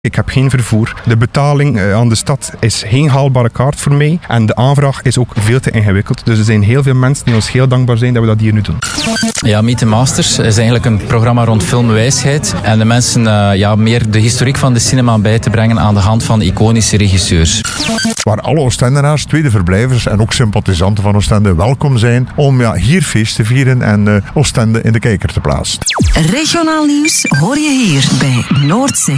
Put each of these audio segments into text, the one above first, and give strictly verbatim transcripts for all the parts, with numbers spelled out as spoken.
Ik heb geen vervoer. De betaling uh, aan de stad is geen haalbare kaart voor mij. En de aanvraag is ook veel te ingewikkeld. Dus er zijn heel veel mensen die ons heel dankbaar zijn dat we dat hier nu doen. Ja, Meet the Masters is eigenlijk een programma rond filmwijsheid. En de mensen uh, ja, meer de historiek van de cinema bij te brengen aan de hand van iconische regisseurs. Waar alle Oostendenaars, tweede verblijvers en ook sympathisanten van Oostende welkom zijn om ja, hier feest te vieren en uh, Oostende in de kijker te plaatsen. Regionaal nieuws hoor je hier bij Noordzee.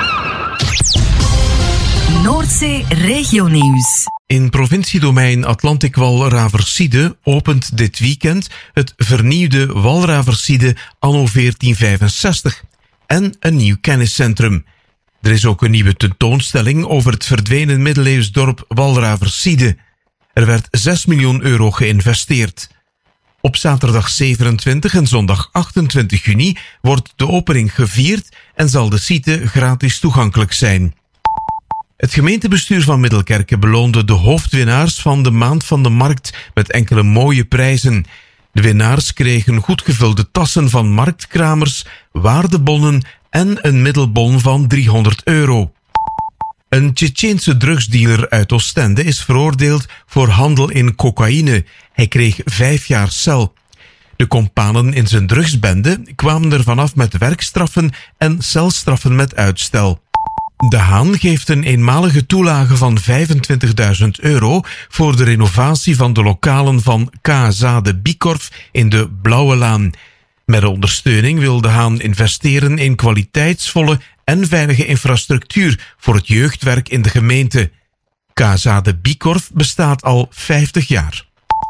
Noordzee Regionieuws. In provinciedomein Atlantic Walraversiede opent dit weekend het vernieuwde Walraversiede anno veertien vijfenzestig en een nieuw kenniscentrum. Er is ook een nieuwe tentoonstelling over het verdwenen middeleeuws dorp Walraversiede. Er werd zes miljoen euro geïnvesteerd. Op zaterdag zevenentwintig en zondag achtentwintig juni wordt de opening gevierd en zal de site gratis toegankelijk zijn. Het gemeentebestuur van Middelkerke beloonde de hoofdwinnaars van de Maand van de Markt met enkele mooie prijzen. De winnaars kregen goed gevulde tassen van marktkramers, waardebonnen en een middelbon van driehonderd euro. Een Tsjetsjeense drugsdealer uit Oostende is veroordeeld voor handel in cocaïne. Hij kreeg vijf jaar cel. De kompanen in zijn drugsbende kwamen er vanaf met werkstraffen en celstraffen met uitstel. De Haan geeft een eenmalige toelage van vijfentwintigduizend euro voor de renovatie van de lokalen van K S A de Bikorf in de Blauwe Laan. Met ondersteuning wil de Haan investeren in kwaliteitsvolle en veilige infrastructuur voor het jeugdwerk in de gemeente. K S A de Bikorf bestaat al vijftig jaar.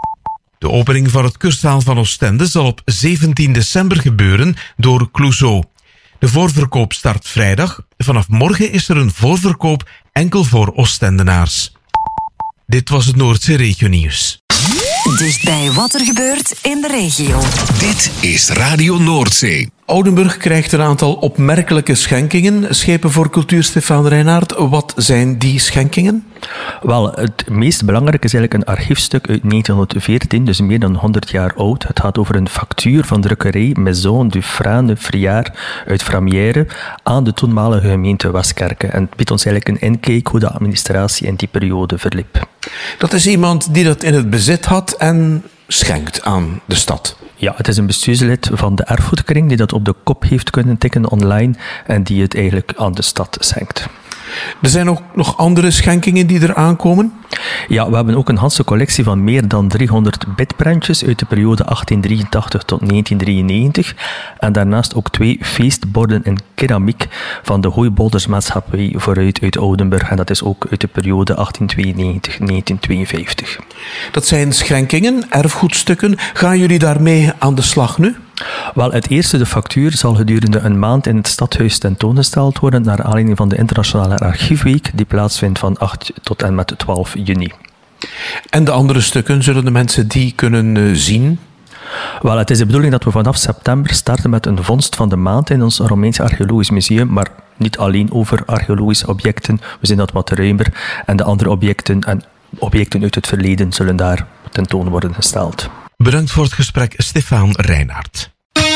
De opening van het kurszaal van Oostende zal op zeventien december gebeuren door Clouseau. De voorverkoop start vrijdag. Vanaf morgen is er een voorverkoop enkel voor Oostendenaars. Dit was het Noordzee Regionieuws. Dichtbij wat er gebeurt in de regio. Dit is Radio Noordzee. Oudenburg krijgt een aantal opmerkelijke schenkingen. Schepen voor cultuur, Stefan Reinaert. Wat zijn die schenkingen? Wel, het meest belangrijke is eigenlijk een archiefstuk uit negentienhonderdveertien, dus meer dan honderd jaar oud. Het gaat over een factuur van drukkerij Maison du Frane Friard uit Framières aan de toenmalige gemeente Waskerke. En het biedt ons eigenlijk een inkijk hoe de administratie in die periode verliep. Dat is iemand die dat in het bezit had en schenkt aan de stad. Ja, het is een bestuurslid van de erfgoedkring die dat op de kop heeft kunnen tikken online en die het eigenlijk aan de stad schenkt. Er zijn ook nog andere schenkingen die er aankomen? Ja, we hebben ook een hele collectie van meer dan driehonderd bitprentjes uit de periode achttien drieëntachtig tot negentien drieënnegentig. En daarnaast ook twee feestborden in keramiek van de Hooiboldersmaatschappij vooruit uit Oudenburg. En dat is ook uit de periode achttien tweeënnegentig tot negentien tweeënvijftig. Dat zijn schenkingen, erfgoedstukken. Gaan jullie daarmee aan de slag nu? Wel, het eerste, de factuur, zal gedurende een maand in het stadhuis tentoongesteld worden naar aanleiding van de Internationale Archiefweek die plaatsvindt van acht tot en met twaalf juni. En de andere stukken, zullen de mensen die kunnen uh, zien? Wel, het is de bedoeling dat we vanaf september starten met een vondst van de maand in ons Romeins Archeologisch Museum, maar niet alleen over archeologische objecten, we zien dat wat ruimer en de andere objecten en objecten uit het verleden zullen daar tentoon worden gesteld. Bedankt voor het gesprek, Stefan Reinaert.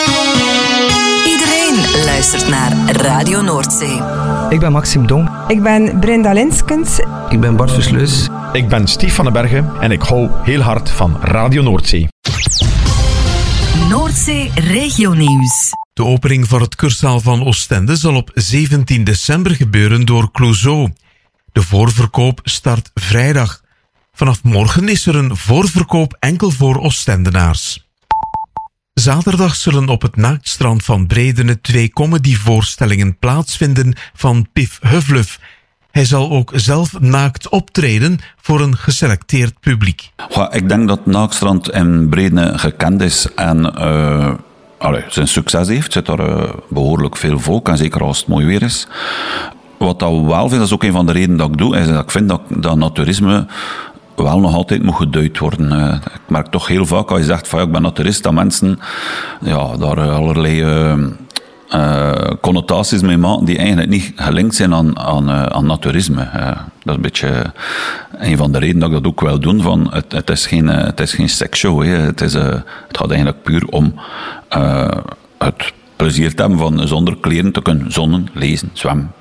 Iedereen luistert naar Radio Noordzee. Ik ben Maxime Dong. Ik ben Brenda Linskens. Ik ben Bart Versluis. Ik ben Stief van den Bergen en ik hou heel hard van Radio Noordzee. Noordzee Regionieuws. De opening van het kurszaal van Oostende zal op zeventien december gebeuren door Clouseau. De voorverkoop start vrijdag. Vanaf morgen is er een voorverkoop enkel voor Oostendenaars. Zaterdag zullen op het naaktstrand van Bredene twee comedyvoorstellingen plaatsvinden van Pif Huvluf. Hij zal ook zelf naakt optreden voor een geselecteerd publiek. Ja, ik denk dat Naaktstrand in Bredene gekend is en uh, allee, zijn succes heeft. Zit er uh, behoorlijk veel volk en zeker als het mooi weer is. Wat dat wel vind, dat is ook een van de redenen dat ik doe, is dat ik vind dat, dat naturisme wel nog altijd moet geduid worden. Uh, ik merk toch heel vaak, als je zegt van ja, ik ben naturist, dat mensen ja, daar allerlei uh, uh, connotaties mee maken die eigenlijk niet gelinkt zijn aan, aan, uh, aan naturisme. Uh, dat is een beetje uh, een van de redenen dat ik dat ook wil doen. Van, het, het, is geen, uh, het is geen seksshow. Hè. Het, is, uh, het gaat eigenlijk puur om uh, het plezier te hebben van zonder kleren te kunnen zonnen, lezen, zwemmen.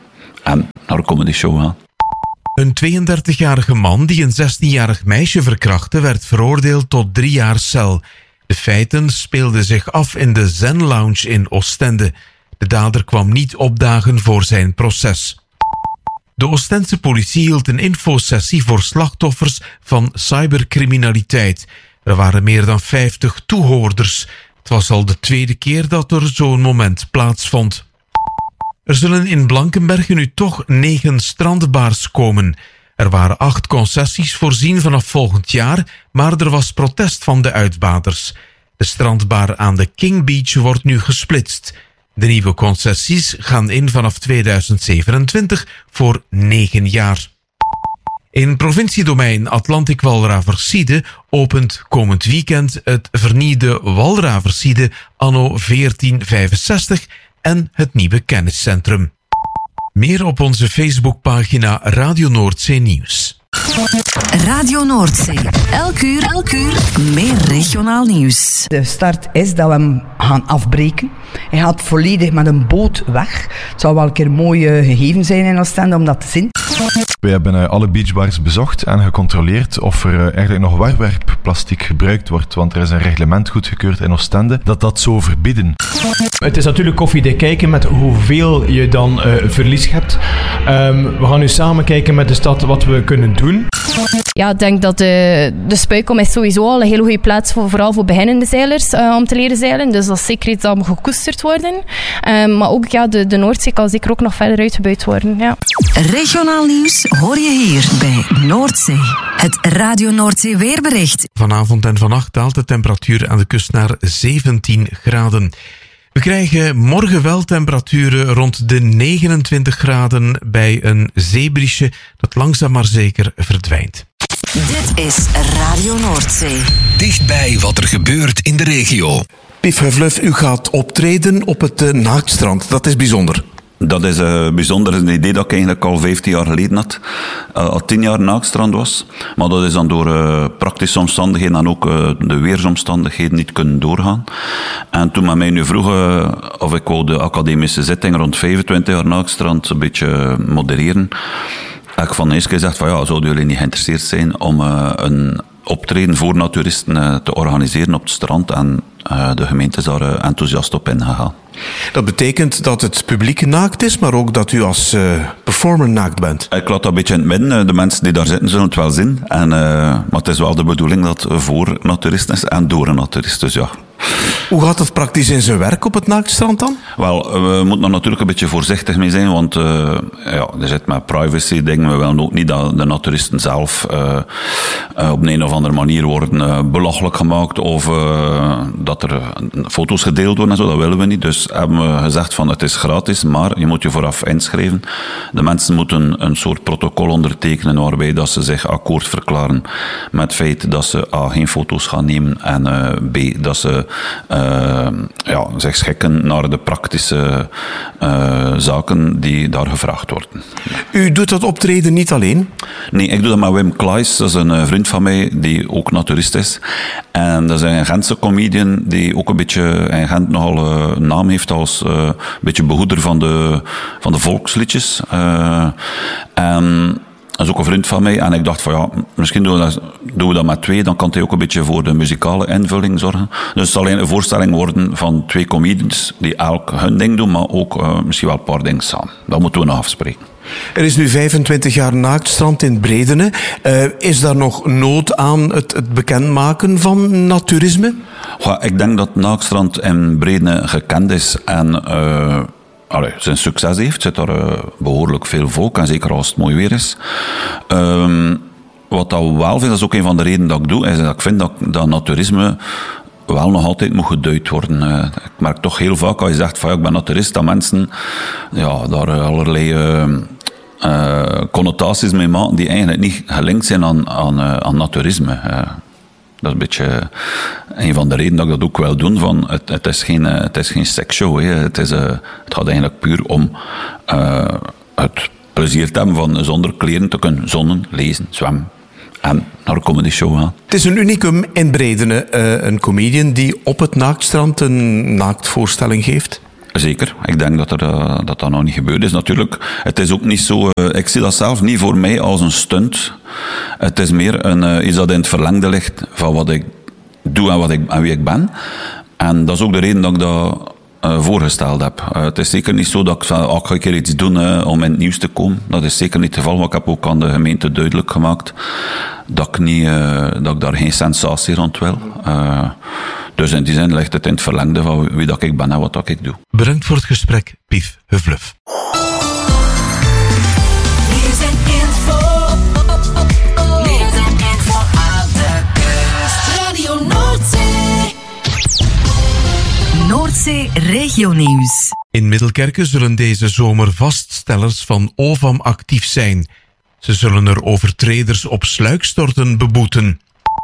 en naar een comedy show gaan. Een tweeëndertigjarige man die een zestienjarig meisje verkrachtte werd veroordeeld tot drie jaar cel. De feiten speelden zich af in de Zen Lounge in Oostende. De dader kwam niet opdagen voor zijn proces. De Oostense politie hield een infosessie voor slachtoffers van cybercriminaliteit. Er waren meer dan vijftig toehoorders. Het was al de tweede keer dat er zo'n moment plaatsvond. Er zullen in Blankenberge nu toch negen strandbars komen. Er waren acht concessies voorzien vanaf volgend jaar, maar er was protest van de uitbaters. De strandbar aan de King Beach wordt nu gesplitst. De nieuwe concessies gaan in vanaf tweeduizend zevenentwintig voor negen jaar. In provinciedomein Atlantic Walraverside opent komend weekend het vernieuwde Walraverside anno veertien vijfenzestig en het nieuwe kenniscentrum. Meer op onze Facebookpagina Radio Noordzee Nieuws. Radio Noordzee. Elk uur, elk uur meer regionaal nieuws. De start is dat we hem gaan afbreken. Hij gaat volledig met een boot weg. Het zou wel een keer mooi uh, gegeven zijn in Oostende om dat te zien. We hebben uh, alle beachbars bezocht en gecontroleerd of er uh, eigenlijk nog wegwerpplastic gebruikt wordt, want er is een reglement goedgekeurd in Oostende dat dat zou verbieden. Het is natuurlijk koffiedik kijken met hoeveel je dan uh, verlies hebt. Um, we gaan nu samen kijken met de stad wat we kunnen doen. Ja, ik denk dat de, de Spuikom is sowieso al een hele goede plaats voor, vooral voor beginnende zeilers uh, om te leren zeilen. Dus dat is zeker iets dat moet gekoesterd worden. Um, maar ook ja, de, de Noordzee kan zeker ook nog verder uitgebuit worden. Ja. Regionaal nieuws hoor je hier bij Noordzee. Het Radio Noordzee weerbericht. Vanavond en vannacht daalt de temperatuur aan de kust naar zeventien graden. We krijgen morgen wel temperaturen rond de negenentwintig graden bij een zeebriesje dat langzaam maar zeker verdwijnt. Dit is Radio Noordzee. Dichtbij wat er gebeurt in de regio. Pief Huifluf, u gaat optreden op het uh, Naaktstrand. Dat is bijzonder. Dat is uh, bijzonder. Dat is een idee dat ik eigenlijk al vijftien jaar geleden had. Uh, al tien jaar Naaktstrand was. Maar dat is dan door uh, praktische omstandigheden en ook uh, de weersomstandigheden niet kunnen doorgaan. En toen men mij nu vroeg uh, of ik wou de academische zitting rond vijfentwintig jaar Naaktstrand een beetje modereren, heb ik van de eerste keer gezegd van ja, zouden jullie niet geïnteresseerd zijn om uh, een optreden voor naturisten uh, te organiseren op het strand, en uh, de gemeente is daar uh, enthousiast op ingegaan. Dat betekent dat het publiek naakt is, maar ook dat u als uh, performer naakt bent. Ik laat dat een beetje in het midden. De mensen die daar zitten zullen het wel zien. En, uh, maar het is wel de bedoeling dat het voor naturisten is en door een naturist. Dus ja. Hoe gaat het praktisch in zijn werk op het Naaktstrand dan? Wel, we moeten er natuurlijk een beetje voorzichtig mee zijn, want uh, ja, er zit met privacy dingen. We willen ook niet dat de naturisten zelf uh, uh, op een of andere manier worden uh, belachelijk gemaakt of uh, dat er foto's gedeeld worden en zo. Dat willen we niet. Dus hebben we gezegd van het is gratis, maar je moet je vooraf inschrijven. De mensen moeten een soort protocol ondertekenen waarbij dat ze zich akkoord verklaren met het feit dat ze A, geen foto's gaan nemen en uh, B, dat ze uh, ja, zich schikken naar de praktische uh, zaken die daar gevraagd worden. U doet dat optreden niet alleen? Nee, ik doe dat met Wim Klaes. Dat is een uh, vriend van mij die ook naturist is. En dat is een Gentse comedian die ook een beetje in Gent nogal uh, naam heeft als uh, een beetje behoeder van de, van de volksliedjes. Uh, en dat is ook een vriend van mij. En ik dacht van ja, misschien doen we dat, doen we dat met twee. Dan kan hij ook een beetje voor de muzikale invulling zorgen. Dus het zal een voorstelling worden van twee comedians die elk hun ding doen, maar ook uh, misschien wel een paar dingen samen. Dat moeten we nog afspreken. Er is nu vijfentwintig jaar Naaktstrand in Bredene. Uh, is daar nog nood aan het, het bekendmaken van naturisme? Ja, ik denk dat Naaktstrand in Bredene gekend is en uh, allee, zijn succes heeft. Zit daar uh, behoorlijk veel volk, en zeker als het mooi weer is. Um, wat dat wel vind, dat is ook een van de redenen dat ik doe, is dat ik vind dat, dat naturisme wel nog altijd moet geduid worden. Uh, ik merk toch heel vaak, als je zegt van ja, ik ben naturist, dat mensen ja, daar allerlei uh, uh, connotaties mee maken die eigenlijk niet gelinkt zijn aan, aan, uh, aan naturisme. Uh, dat is een beetje een van de redenen dat ik dat ook wil doen. Van het, het, is geen, uh, het is geen seksshow. Hè. Het, is, uh, het gaat eigenlijk puur om uh, het plezier te hebben van zonder kleren te kunnen zonnen, lezen, zwemmen en naar een comedy show gaan. Het is een unicum in Bredene, uh, een comedian die op het Naaktstrand een naaktvoorstelling geeft. Zeker. Ik denk dat, er, uh, dat dat nog niet gebeurd is. Natuurlijk, het is ook niet zo... Uh, ik zie dat zelf niet voor mij als een stunt. Het is meer een, uh, iets dat in het verlengde ligt van wat ik doe en, wat ik, en wie ik ben. En dat is ook de reden dat ik dat uh, voorgesteld heb. Uh, het is zeker niet zo dat ik zeg, oh, ik ga een keer iets doen uh, om in het nieuws te komen. Dat is zeker niet het geval. Maar ik heb ook aan de gemeente duidelijk gemaakt dat ik, niet, uh, dat ik daar geen sensatie rond wil. Uh, dus in die zin ligt het in het verlengde van wie dat ik ben en wat dat ik doe. Bedankt voor het gesprek, Pief Hufluf. Noordzee Regionieuws. In Middelkerke zullen deze zomer vaststellers van O V A M actief zijn. Ze zullen er overtreders op sluikstorten beboeten.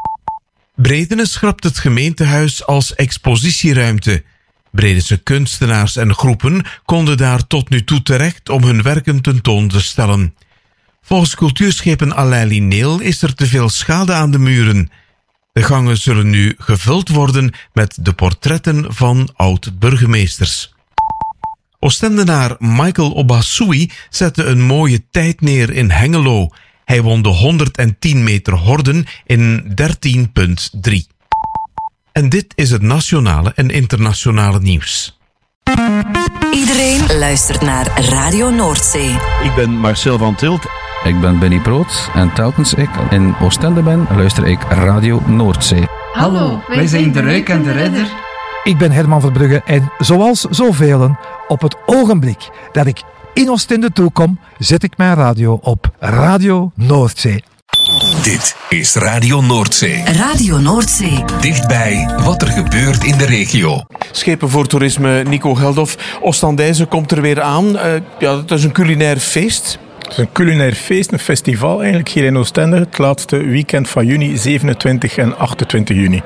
Bredene schrapt het gemeentehuis als expositieruimte. Bredense kunstenaars en groepen konden daar tot nu toe terecht om hun werken tentoon te stellen. Volgens cultuurschepen Alain Lineel is er te veel schade aan de muren. De gangen zullen nu gevuld worden met de portretten van oud-burgemeesters. Oostendenaar Michael Obasui zette een mooie tijd neer in Hengelo. Hij won de honderdtien meter horden in dertien komma drie. En dit is het nationale en internationale nieuws. Iedereen luistert naar Radio Noordzee. Ik ben Marcel van Tilt. Ik ben Benny Proot en telkens ik in Oostende ben, luister ik Radio Noordzee. Hallo, wij zijn de Ruik en de Ridder. Ik ben Herman Verbrugge en zoals zoveel, op het ogenblik dat ik in Oostende toekom, zet ik mijn radio op Radio Noordzee. Dit is Radio Noordzee. Radio Noordzee. Dichtbij wat er gebeurt in de regio. Schepen voor toerisme, Nico Geldof. Oostendijze komt er weer aan. Uh, ja, het is een culinair feest. Het is een culinair feest, een festival eigenlijk hier in Oostende. Het laatste weekend van juni, zevenentwintig en achtentwintig juni.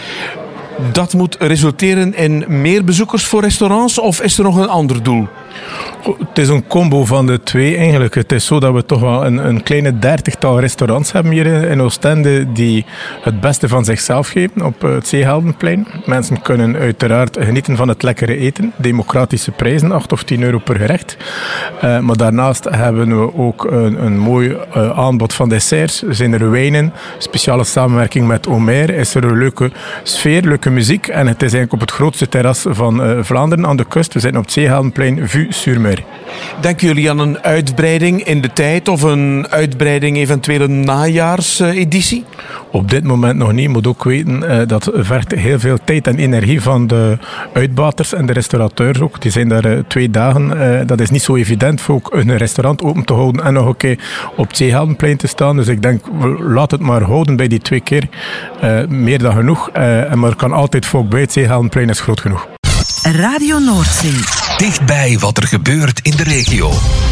Dat moet resulteren in meer bezoekers voor restaurants of is er nog een ander doel? Het is een combo van de twee eigenlijk. Het is zo dat we toch wel een, een kleine dertigtal restaurants hebben hier in Oostende die het beste van zichzelf geven op het Zeeheldenplein. Mensen kunnen uiteraard genieten van het lekkere eten. Democratische prijzen, acht of tien euro per gerecht. Uh, maar daarnaast hebben we ook een, een mooi uh, aanbod van desserts. Er zijn er wijnen, speciale samenwerking met Omer. Is er een leuke sfeer, leuke muziek. En het is eigenlijk op het grootste terras van uh, Vlaanderen aan de kust. We zitten op het Zeeheldenplein, Vue sur Mer. Denken jullie aan een uitbreiding in de tijd of een uitbreiding eventueel een najaarseditie? Op dit moment nog niet. Je moet ook weten uh, dat vergt heel veel tijd en energie van de uitbaters en de restaurateurs ook. Die zijn daar uh, twee dagen. Uh, dat is niet zo evident voor ook een restaurant open te houden en nog een keer op het Zeeheldenplein te staan. Dus ik denk, laat het maar houden bij die twee keer. Uh, meer dan genoeg. Uh, maar er kan altijd volk bij. Het Zeeheldenplein is groot genoeg. Radio Noordzee. Dichtbij wat er gebeurt in de regio.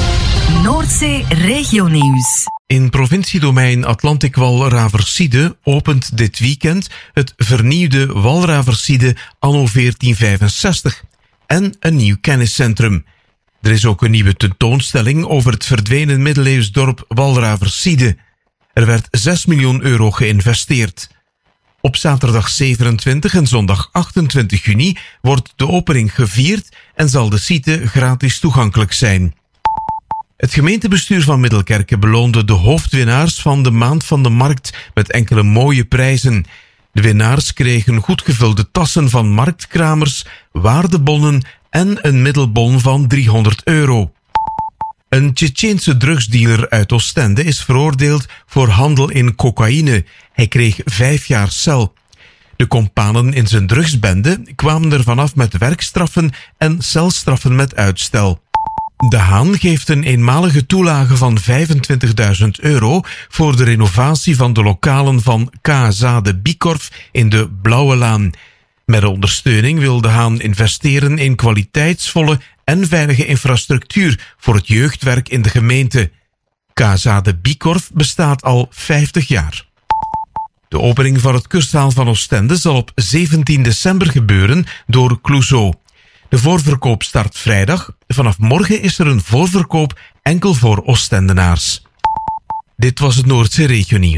Noordzee Regionieuws. In provinciedomein Atlantikwal Raversiede opent dit weekend het vernieuwde Walraversiede anno veertien vijfenzestig en een nieuw kenniscentrum. Er is ook een nieuwe tentoonstelling over het verdwenen middeleeuws dorp Walraversiede. Er werd zes miljoen euro geïnvesteerd. Op zaterdag zevenentwintig en zondag achtentwintig juni wordt de opening gevierd en zal de site gratis toegankelijk zijn. Het gemeentebestuur van Middelkerke beloonde de hoofdwinnaars van de Maand van de Markt met enkele mooie prijzen. De winnaars kregen goed gevulde tassen van marktkramers, waardebonnen en een middelbon van driehonderd euro. Een Tsjetsjeense drugsdealer uit Oostende is veroordeeld voor handel in cocaïne. Hij kreeg vijf jaar cel. De kompanen in zijn drugsbende kwamen er vanaf met werkstraffen en celstraffen met uitstel. De Haan geeft een eenmalige toelage van vijfentwintigduizend euro voor de renovatie van de lokalen van K S A de Bikorf in de Blauwe Laan. Met de ondersteuning wil de Haan investeren in kwaliteitsvolle en veilige infrastructuur voor het jeugdwerk in de gemeente. K S A de Bikorf bestaat al vijftig jaar. De opening van het kusthaal van Oostende zal op zeventien december gebeuren door Clouseau. De voorverkoop start vrijdag. Vanaf morgen is er een voorverkoop enkel voor Oostendenaars. Dit was het Noordzee Regionieuws.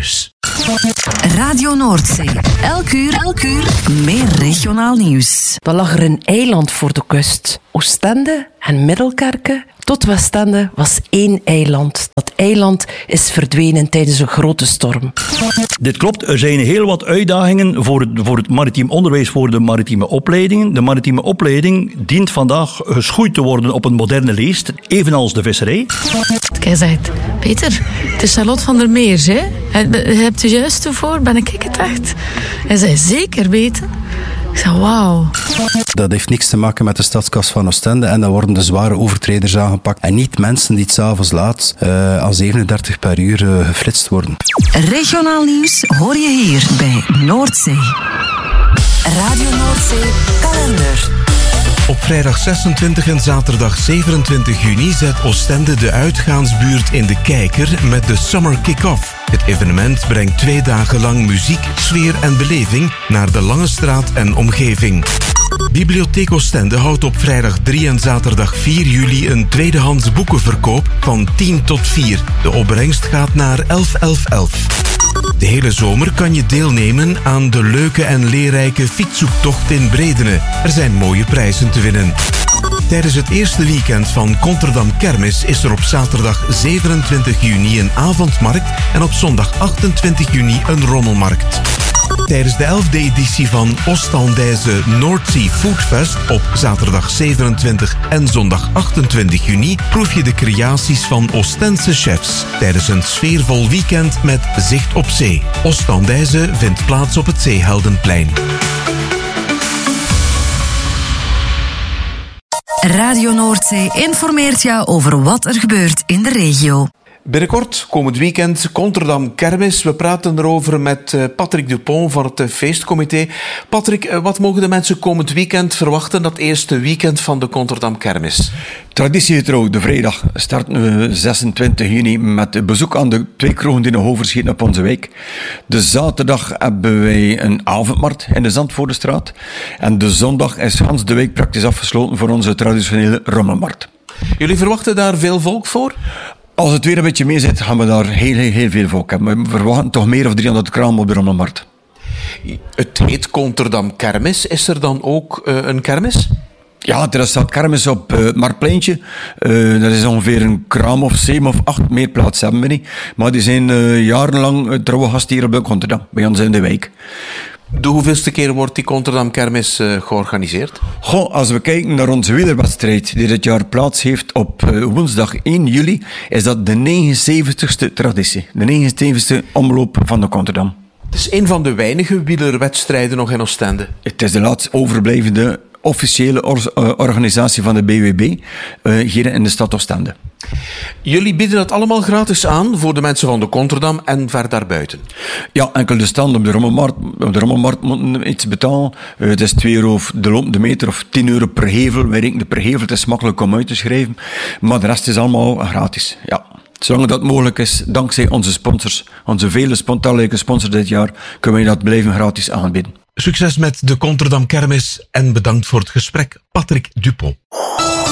Radio Noordzee. Elk uur, elk uur meer regionaal nieuws. Dan lag er een eiland voor de kust. Oostende en Middelkerke tot Westende was één eiland. Dat eiland is verdwenen tijdens een grote storm. Dit klopt. Er zijn heel wat uitdagingen voor het, voor het maritiem onderwijs, voor de maritieme opleidingen. De maritieme opleiding dient vandaag geschoeid te worden op een moderne leest, evenals de visserij. Hij zegt, Peter, het is Charlotte van der Meers, hè? Je hebt er juist ervoor, ben ik het echt? Hij zei, zeker weten. Ik zei, wauw. Dat heeft niks te maken met de stadskas van Oostende en dan worden de zware overtreders aangepakt. En niet mensen die 's avonds laat uh, aan zevenendertig per uur uh, geflitst worden. Regionaal nieuws hoor je hier bij Noordzee. Radio Noordzee kalender. Op vrijdag zesentwintig en zaterdag zevenentwintig juni zet Oostende de uitgaansbuurt in de kijker met de Summer Kick-Off. Het evenement brengt twee dagen lang muziek, sfeer en beleving naar de Lange Straat en omgeving. Bibliotheek Oostende houdt op vrijdag drie en zaterdag vier juli een tweedehands boekenverkoop van tien tot vier. De opbrengst gaat naar elf elf elf. De hele zomer kan je deelnemen aan de leuke en leerrijke fietszoektocht in Bredene. Er zijn mooie prijzen te winnen. Tijdens het eerste weekend van Konterdam Kermis is er op zaterdag zevenentwintig juni een avondmarkt en op zondag achtentwintig juni een rommelmarkt. Tijdens de elfde editie van Oostendijse Noordzee Foodfest op zaterdag zevenentwintig en zondag achtentwintig juni proef je de creaties van Oostense chefs tijdens een sfeervol weekend met zicht op zee. Oostendijse vindt plaats op het Zeeheldenplein. Radio Noordzee informeert jou over wat er gebeurt in de regio. Binnenkort, komend weekend, Konterdam Kermis. We praten erover met Patrick Dupont van het feestcomité. Patrick, wat mogen de mensen komend weekend verwachten, dat eerste weekend van de Konterdam Kermis? Traditiegetrouw, de vrijdag starten we zesentwintig juni met bezoek aan de twee kroegen die nog overschieten op onze wijk. De zaterdag hebben wij een avondmarkt in de Zandvoordestraat. En de zondag is Hans de Wijk praktisch afgesloten voor onze traditionele rommelmarkt. Jullie verwachten daar veel volk voor? Als het weer een beetje mee zit, gaan we daar heel, heel, heel veel volk hebben. We verwachten toch meer dan driehonderd kramen op de rommelmarkt. Het heet Konterdam Kermis. Is er dan ook uh, een kermis? Ja, er staat kermis op uh, het Marktpleintje. Uh, dat is ongeveer een kraam of zeven of acht, meer plaats hebben we niet. Maar die zijn uh, jarenlang uh, trouwe gasten hier op Konterdam, bij ons in de wijk. De hoeveelste keer wordt die Konterdam Kermis uh, georganiseerd? Goh, als we kijken naar onze wielerwedstrijd die dit jaar plaats heeft op uh, woensdag één juli, is dat de negenenzeventigste traditie. De negenenzeventigste omloop van de Konterdam. Het is een van de weinige wielerwedstrijden nog in Oostende. Het is de laatst overblijvende officiële or- uh, organisatie van de B W B uh, hier in de stad Oostende. Jullie bieden dat allemaal gratis aan voor de mensen van de Konterdam en ver daarbuiten? Ja, enkel de stand op de rommelmarkt. Op de rommelmarkt moeten we iets betalen. Uh, het is twee euro de lopende meter of tien euro per hevel. Wij rekenen per hevel, het is makkelijk om uit te schrijven. Maar de rest is allemaal gratis, ja. Zolang dat mogelijk is, dankzij onze sponsors, onze vele talrijke sponsors dit jaar, kunnen wij dat blijven gratis aanbieden. Succes met de Konterdam Kermis en bedankt voor het gesprek, Patrick Dupont.